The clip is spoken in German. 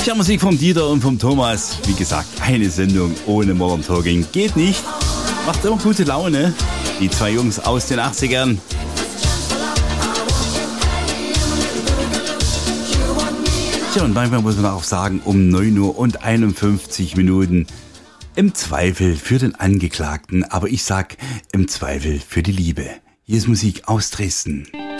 Tja, Musik vom Dieter und vom Thomas. Wie gesagt, eine Sendung ohne Modern Talking geht nicht. Macht immer gute Laune. Die zwei Jungs aus den 80ern. Tja, und manchmal muss man auch sagen, um 9 Uhr und 51 Minuten im Zweifel für den Angeklagten. Aber ich sag im Zweifel für die Liebe. Hier ist Musik aus Dresden.